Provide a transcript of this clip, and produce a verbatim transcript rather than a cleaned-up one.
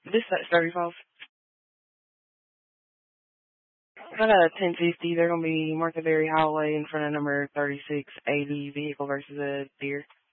This is thirty-five. I got a ten fifty. They're going to be Martha Berry Highway in front of number thirty-six eighty vehicle versus a deer.